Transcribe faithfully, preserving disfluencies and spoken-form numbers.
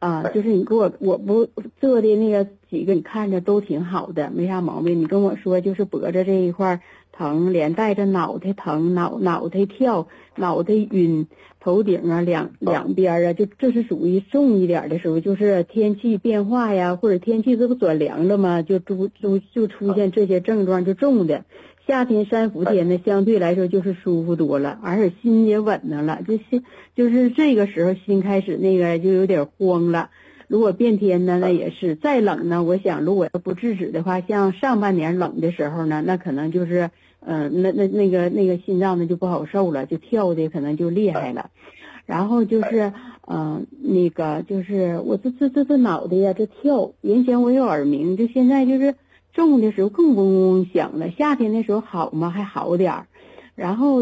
啊，就是你给我我不做的那个几个，你看着都挺好的，没啥毛病。你跟我说就是脖子这一块疼，连带着脑袋疼，脑脑袋跳，脑袋晕，头顶啊两两边啊，就这是属于重一点的时候，就是天气变化呀，或者天气这不转凉了吗？就出就就出现这些症状，就重的。夏天三伏天呢，相对来说就是舒服多了，而且心也稳当了。就心就是这个时候心开始那个就有点慌了。如果变天呢，那也是再冷呢。我想如果要不制止的话，像上半年冷的时候呢，那可能就是嗯、呃，那那那个那个心脏呢就不好受了，就跳的可能就厉害了。然后就是嗯、呃，那个就是我这这这这脑袋呀这跳，原先我有耳鸣，就现在就是重的时候更嗡嗡响了。夏天的时候好吗？还好点儿，然后。